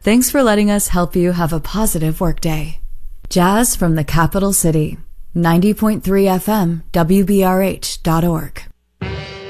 Thanks for letting us help you have a positive workday. Jazz from the Capital City, 90.3 FM, WBRH.org.